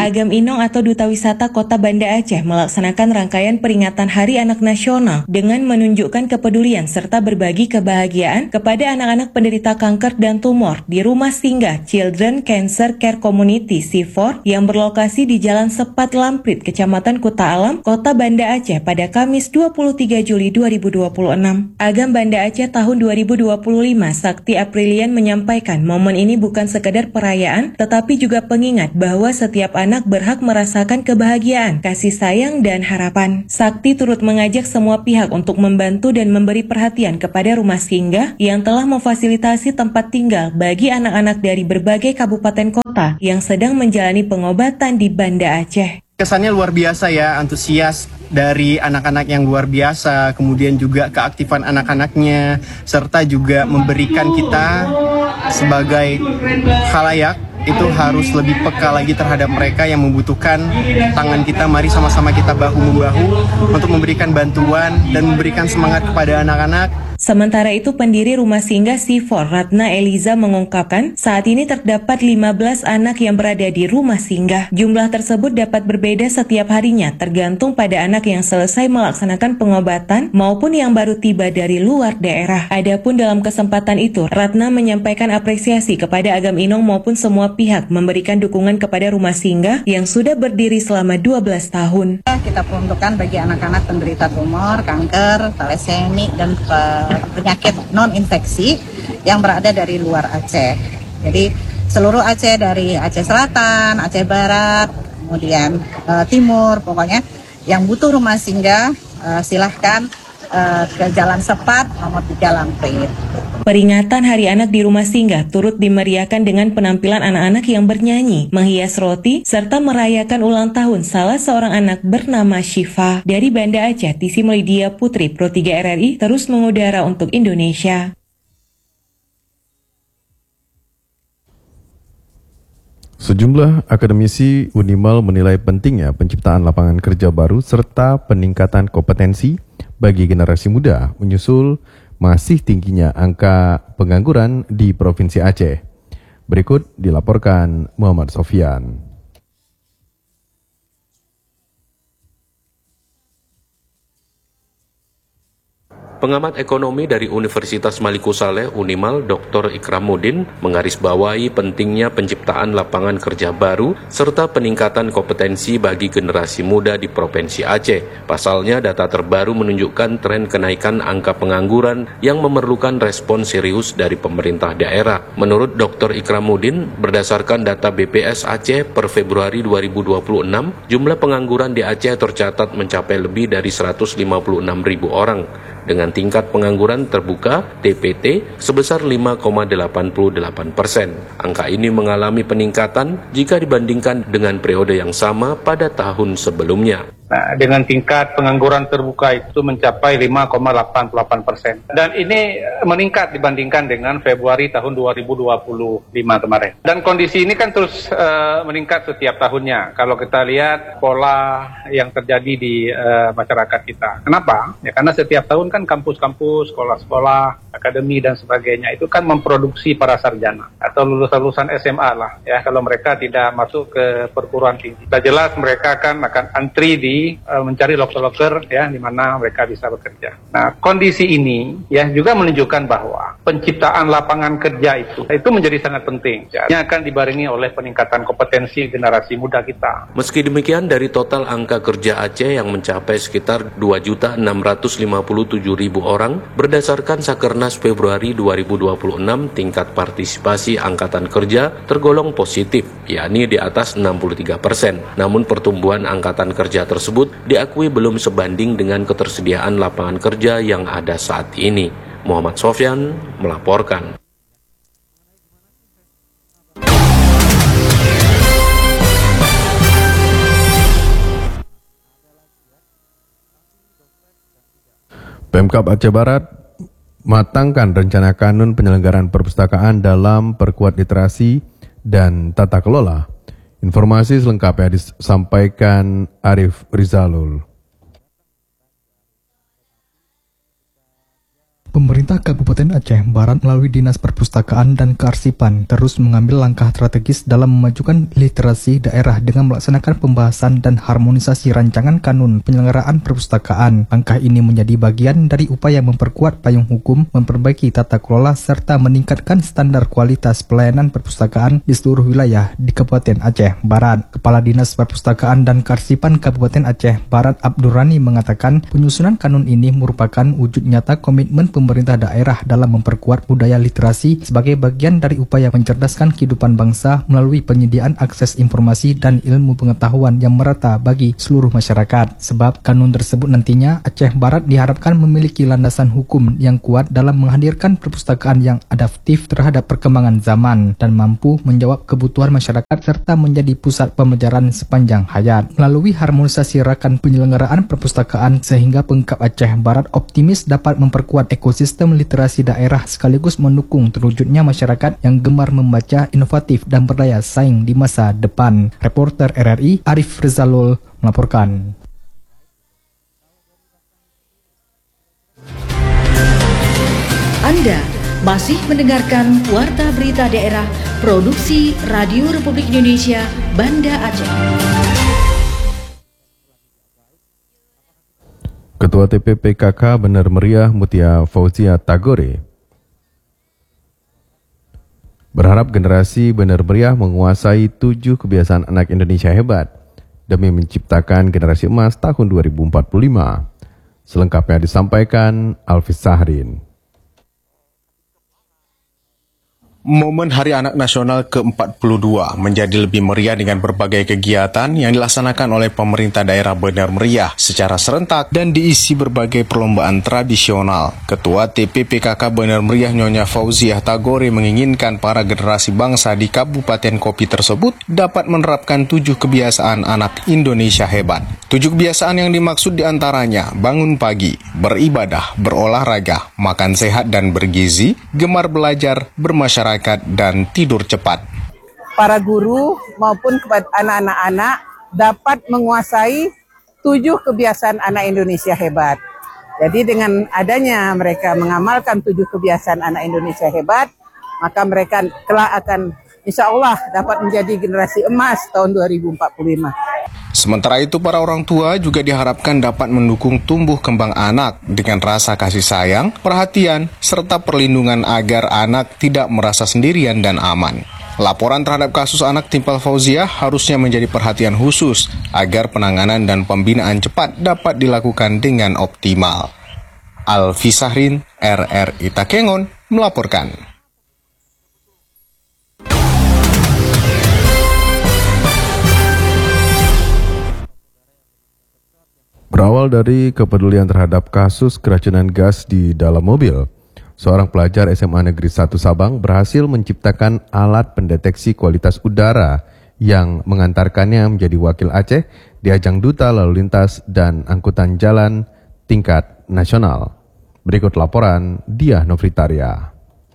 Agam Inong atau Duta Wisata Kota Banda Aceh melaksanakan rangkaian peringatan Hari Anak Nasional dengan menunjukkan kepedulian serta berbagi kebahagiaan kepada anak-anak penderita kanker dan tumor di Rumah Singgah Children Cancer Care Community C4 yang berlokasi di Jalan Sepat Lamprit, Kecamatan Kuta Alam, Kota Banda Aceh pada Kamis 23 Juli 2026. Agam Banda Aceh tahun 2025, Sakti Aprilian menyampaikan momen ini bukan sekedar perayaan, tetapi juga pengingat bahwa setiap anak berhak merasakan kebahagiaan, kasih sayang, dan harapan. Sakti turut mengajak semua pihak untuk membantu dan memberi perhatian kepada rumah singgah yang telah memfasilitasi tempat tinggal bagi anak-anak dari berbagai kabupaten kota yang sedang menjalani pengobatan di Banda Aceh. Kesannya luar biasa ya, antusias dari anak-anak yang luar biasa, kemudian juga keaktifan anak-anaknya, serta juga memberikan kita sebagai khalayak itu harus lebih peka lagi terhadap mereka yang membutuhkan tangan kita. Mari sama-sama kita bahu-membahu untuk memberikan bantuan dan memberikan semangat kepada anak-anak. Sementara itu, pendiri Rumah Singgah C4, Ratna Eliza, mengungkapkan saat ini terdapat 15 anak yang berada di rumah singgah. Jumlah tersebut dapat berbeda setiap harinya, tergantung pada anak yang selesai melaksanakan pengobatan maupun yang baru tiba dari luar daerah. Adapun dalam kesempatan itu, Ratna menyampaikan apresiasi kepada Agam Inong maupun semua pihak memberikan dukungan kepada rumah singgah yang sudah berdiri selama 12 tahun. Kita peruntukkan bagi anak-anak penderita tumor, kanker, talasemik, dan penyakit non-infeksi yang berada dari luar Aceh. Jadi seluruh Aceh, dari Aceh Selatan, Aceh Barat, kemudian Timur, pokoknya yang butuh rumah singgah silahkan ke Jalan Sepat nomor 3 Lamprit. Peringatan Hari Anak di Rumah Singgah turut dimeriahkan dengan penampilan anak-anak yang bernyanyi, menghias roti, serta merayakan ulang tahun salah seorang anak bernama Syifa. Dari Banda Aceh, Tisi Melidia Putri, Pro 3 RRI, terus mengudara untuk Indonesia. Sejumlah akademisi Unimal menilai pentingnya penciptaan lapangan kerja baru serta peningkatan kompetensi bagi generasi muda menyusul masih tingginya angka pengangguran di Provinsi Aceh. Berikut dilaporkan Muhammad Sofyan. Pengamat ekonomi dari Universitas Maliku Saleh, Unimal, Dr. Ikramuddin, menggarisbawahi pentingnya penciptaan lapangan kerja baru serta peningkatan kompetensi bagi generasi muda di Provinsi Aceh. Pasalnya, data terbaru menunjukkan tren kenaikan angka pengangguran yang memerlukan respon serius dari pemerintah daerah. Menurut Dr. Ikramuddin, berdasarkan data BPS Aceh per Februari 2026, jumlah pengangguran di Aceh tercatat mencapai lebih dari 156.000 orang, dengan tingkat pengangguran terbuka TPT sebesar 5,88%. Angka ini mengalami peningkatan jika dibandingkan dengan periode yang sama pada tahun sebelumnya. Nah, dengan tingkat pengangguran terbuka itu mencapai 5,88%. Dan ini meningkat dibandingkan dengan Februari tahun 2025 kemarin. Dan kondisi ini kan terus meningkat setiap tahunnya. Kalau kita lihat pola yang terjadi di masyarakat kita. Kenapa? Ya, karena setiap tahun kan kampus-kampus, sekolah-sekolah, akademi dan sebagainya itu kan memproduksi para sarjana atau lulusan SMA lah. Ya, kalau mereka tidak masuk ke perguruan tinggi. Sudah jelas mereka kan akan antri di mencari loker-loker ya di mana mereka bisa bekerja. Nah, kondisi ini ya juga menunjukkan bahwa penciptaan lapangan kerja itu menjadi sangat penting. Ya, yang akan dibarengi oleh peningkatan kompetensi generasi muda kita. Meski demikian, dari total angka kerja Aceh yang mencapai sekitar 2.657.000 orang, berdasarkan Sakernas Februari 2026, tingkat partisipasi angkatan kerja tergolong positif, yakni di atas 63%. Namun pertumbuhan angkatan kerja tersebut diakui belum sebanding dengan ketersediaan lapangan kerja yang ada saat ini. Muhammad Sofyan melaporkan. Pemkab Aceh Barat matangkan rencana kanun penyelenggaraan perpustakaan dalam perkuat literasi dan tata kelola. Informasi selengkapnya disampaikan Arif Rizalul. Pemerintah Kabupaten Aceh Barat melalui Dinas Perpustakaan dan Kearsipan terus mengambil langkah strategis dalam memajukan literasi daerah dengan melaksanakan pembahasan dan harmonisasi rancangan kanun penyelenggaraan perpustakaan. Langkah ini menjadi bagian dari upaya memperkuat payung hukum, memperbaiki tata kelola serta meningkatkan standar kualitas pelayanan perpustakaan di seluruh wilayah di Kabupaten Aceh Barat. Kepala Dinas Perpustakaan dan Kearsipan Kabupaten Aceh Barat Abdurrani mengatakan penyusunan kanun ini merupakan wujud nyata komitmen pemerintah daerah dalam memperkuat budaya literasi sebagai bagian dari upaya mencerdaskan kehidupan bangsa melalui penyediaan akses informasi dan ilmu pengetahuan yang merata bagi seluruh masyarakat. Sebab kanun tersebut nantinya Aceh Barat diharapkan memiliki landasan hukum yang kuat dalam menghadirkan perpustakaan yang adaptif terhadap perkembangan zaman dan mampu menjawab kebutuhan masyarakat serta menjadi pusat pembelajaran sepanjang hayat. Melalui harmonisasi rakan penyelenggaraan perpustakaan sehingga Pemkab Aceh Barat optimis dapat memperkuat ekosistem literasi daerah sekaligus mendukung terwujudnya masyarakat yang gemar membaca, inovatif dan berdaya saing di masa depan. Reporter RRI Arif Rizalul melaporkan. Anda masih mendengarkan Warta Berita Daerah Produksi Radio Republik Indonesia Banda Aceh. Ketua TPPKK Benar Meriah Mutia Fauzia Tagore berharap generasi Benar Meriah menguasai 7 kebiasaan anak Indonesia hebat demi menciptakan generasi emas tahun 2045. Selengkapnya disampaikan Alfis Sahrin. Momen Hari Anak Nasional ke-42 menjadi lebih meriah dengan berbagai kegiatan yang dilaksanakan oleh pemerintah daerah Benar Meriah secara serentak dan diisi berbagai perlombaan tradisional. Ketua TPPKK Benar Meriah Nyonya Fauziah Tagore menginginkan para generasi bangsa di Kabupaten Kopi tersebut dapat menerapkan 7 kebiasaan anak Indonesia hebat. 7 kebiasaan yang dimaksud diantaranya bangun pagi, beribadah, berolahraga, makan sehat dan bergizi, gemar belajar, bermasyarakat, dan tidur cepat. Para guru maupun kepada anak-anak dapat menguasai 7 kebiasaan anak Indonesia hebat. Jadi dengan adanya mereka mengamalkan 7 kebiasaan anak Indonesia hebat, maka mereka kelak akan insya Allah dapat menjadi generasi emas tahun 2045. Sementara itu, para orang tua juga diharapkan dapat mendukung tumbuh kembang anak dengan rasa kasih sayang, perhatian, serta perlindungan agar anak tidak merasa sendirian dan aman. Laporan terhadap kasus anak timpal Fauziah harusnya menjadi perhatian khusus agar penanganan dan pembinaan cepat dapat dilakukan dengan optimal. Alfi Sahrin, RRI Takengon, melaporkan. Berawal dari kepedulian terhadap kasus keracunan gas di dalam mobil, seorang pelajar SMA Negeri 1 Sabang berhasil menciptakan alat pendeteksi kualitas udara yang mengantarkannya menjadi wakil Aceh di ajang Duta Lalu Lintas dan Angkutan Jalan tingkat nasional. Berikut laporan Diah Novitaria.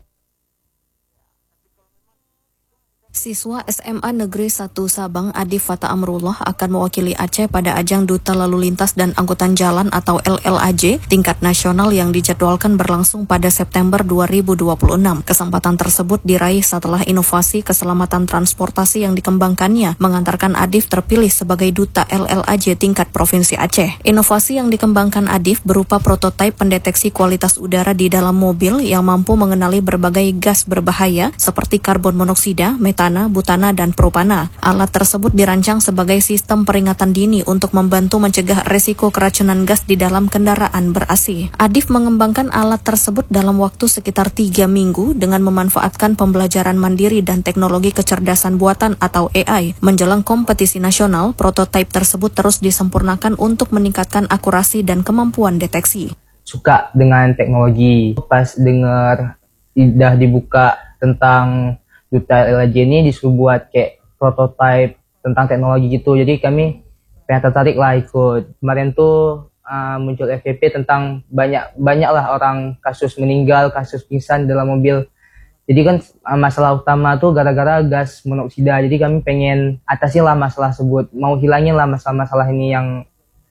Siswa SMA Negeri 1 Sabang Adif Fata Amrullah akan mewakili Aceh pada ajang Duta Lalu Lintas dan Angkutan Jalan atau LLAJ tingkat nasional yang dijadwalkan berlangsung pada September 2026. Kesempatan tersebut diraih setelah inovasi keselamatan transportasi yang dikembangkannya mengantarkan Adif terpilih sebagai Duta LLAJ tingkat Provinsi Aceh. Inovasi yang dikembangkan Adif berupa prototipe pendeteksi kualitas udara di dalam mobil yang mampu mengenali berbagai gas berbahaya seperti karbon monoksida, metana, butana, dan propana. Alat tersebut dirancang sebagai sistem peringatan dini untuk membantu mencegah resiko keracunan gas di dalam kendaraan ber-AC. Adif mengembangkan alat tersebut dalam waktu sekitar 3 minggu dengan memanfaatkan pembelajaran mandiri dan teknologi kecerdasan buatan atau AI. Menjelang kompetisi nasional, prototipe tersebut terus disempurnakan untuk meningkatkan akurasi dan kemampuan deteksi. Suka dengan teknologi. Pas dengar udah dibuka tentang Duta LLAJ ini disuruh buat kayak prototipe tentang teknologi gitu, jadi kami pengen tertarik lah ikut. Kemarin tuh muncul FYP tentang banyak lah orang kasus meninggal, kasus pingsan dalam mobil. Jadi kan masalah utama tuh gara-gara gas monoksida, jadi kami pengen atasin lah masalah tersebut, mau hilangin lah masalah-masalah ini yang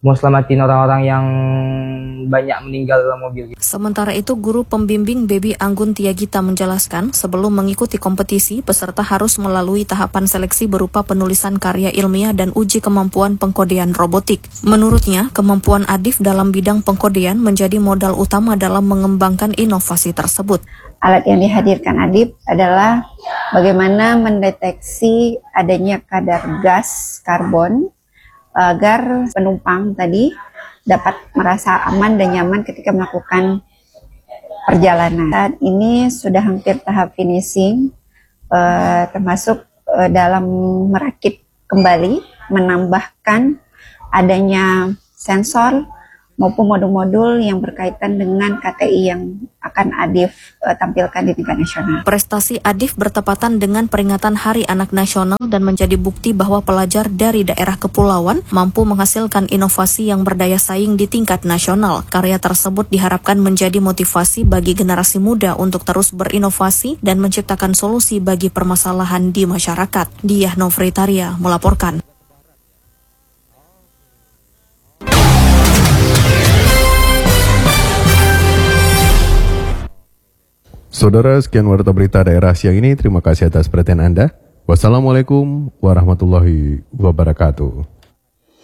mau selamatin orang-orang yang banyak meninggal dalam mobil. Sementara itu, guru pembimbing Baby Anggun Tiagita menjelaskan, sebelum mengikuti kompetisi, peserta harus melalui tahapan seleksi berupa penulisan karya ilmiah dan uji kemampuan pengkodean robotik. Menurutnya, kemampuan Adif dalam bidang pengkodean menjadi modal utama dalam mengembangkan inovasi tersebut. Alat yang dihadirkan Adif adalah bagaimana mendeteksi adanya kadar gas karbon agar penumpang tadi dapat merasa aman dan nyaman ketika melakukan perjalanan. Saat ini sudah hampir tahap finishing, termasuk dalam merakit kembali, menambahkan adanya sensor maupun modul-modul yang berkaitan dengan KTI yang akan Adif tampilkan di tingkat nasional. Prestasi Adif bertepatan dengan peringatan Hari Anak Nasional dan menjadi bukti bahwa pelajar dari daerah kepulauan mampu menghasilkan inovasi yang berdaya saing di tingkat nasional. Karya tersebut diharapkan menjadi motivasi bagi generasi muda untuk terus berinovasi dan menciptakan solusi bagi permasalahan di masyarakat. Diah Novritaria melaporkan. Saudara, sekian warta berita daerah siang ini. Terima kasih atas perhatian Anda. Wassalamualaikum warahmatullahi wabarakatuh.